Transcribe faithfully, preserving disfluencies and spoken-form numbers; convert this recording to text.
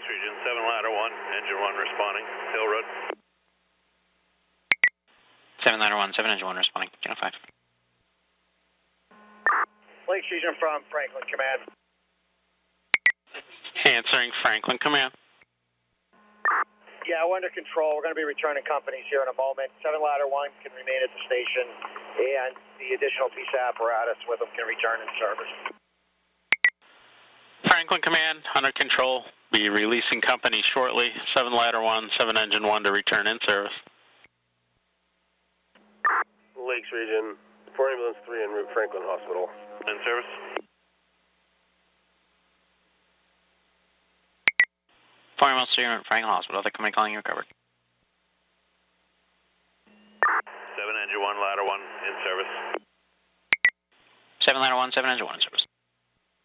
Lakes Region, seven ladder one, engine one responding, Hill Road. seven ladder one, seven engine one responding, channel five. Lakes Region from Franklin Command. Answering Franklin Command. Yeah, we're under control. We're going to be returning companies here in a moment. seven ladder one can remain at the station, and the additional piece of apparatus with them can return in service. Franklin Command, under control. Be releasing company shortly. seven ladder one, seven engine one to return in service. Lakes Region, four ambulance three en route Franklin Hospital. In service. four ambulance three en route Franklin Hospital. They're coming calling you recovered. seven engine one, ladder one in service. seven ladder one, seven engine one in service.